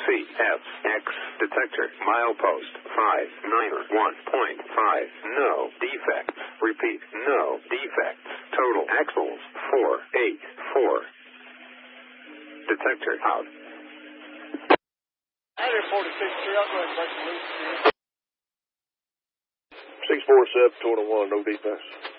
CFX detector. Milepost 591.5. No defects. Repeat, no defects. Total axles 484. Detector out. 46-3, I'll go ahead and break the loop. 647-21, no defects.